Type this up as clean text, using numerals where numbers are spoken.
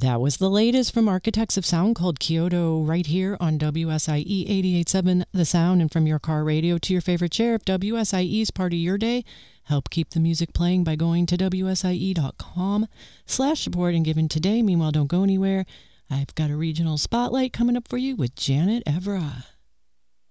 That was the latest from Architects of Sound called Kyoto right here on WSIE 88.7 The Sound, and from your car radio to your favorite chair. If WSIE is part of your day, help keep the music playing by going to WSIE.com/support and giving today. Meanwhile, don't go anywhere. I've got a regional spotlight coming up for you with Janet Evra.